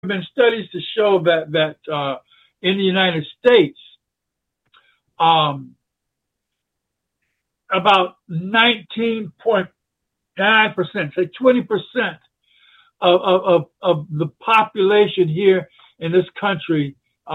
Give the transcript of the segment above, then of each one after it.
been studies to show that in the United States, um, about 19.9%, say 20% of the population here in this country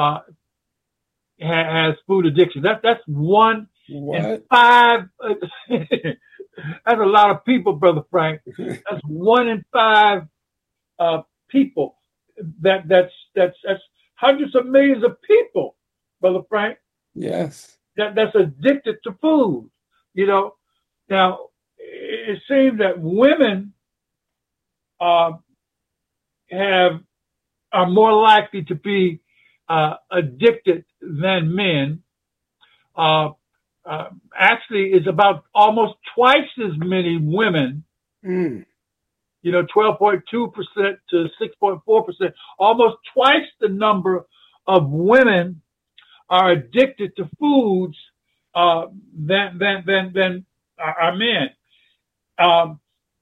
has food addiction. That's one in What? five. That's a lot of people, Brother Frank. That's one in five people. That's hundreds of millions of people, Brother Frank. Yes. That's addicted to food. You know. Now it seems that women uh, have are more likely to be addicted than men. Uh, Actually, it's about almost twice as many women. Mm. 12.2% to 6.4%. Almost twice the number of women are addicted to foods than are men. Um,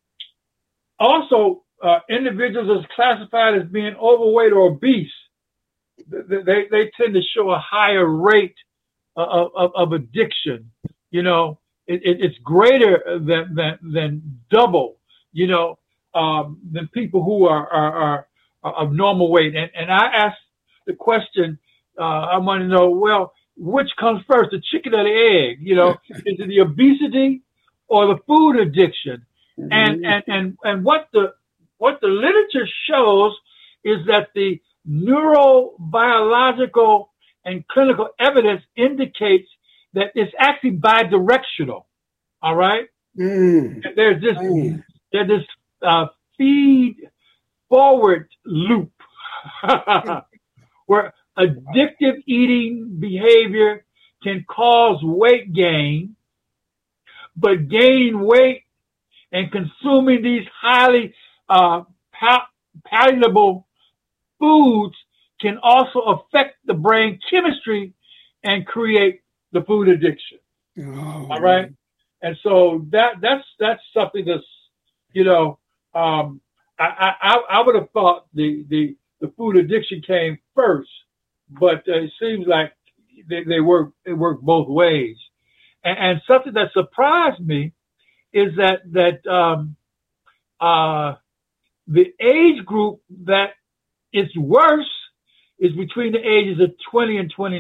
Also, individuals are classified as being overweight or obese. They tend to show a higher rate of addiction. It's greater than double. Than people who are of normal weight. And I asked the question. I want to know, well, which comes first, the chicken or the egg? Is it the obesity or the food addiction? And Mhm. and what the literature shows is that the neurobiological and clinical evidence indicates that it's actually bidirectional. All right, Mm. there's this Man. there's this feed forward loop where addictive eating behavior can cause weight gain, but gaining weight and consuming these highly palatable foods can also affect the brain chemistry and create the food addiction. Oh All right, man. and so that's something that's you know I would have thought the food addiction came first, but it seems like they work both ways. And something that surprised me is that uh, the age group that it's worse is between the ages of 20 and 29.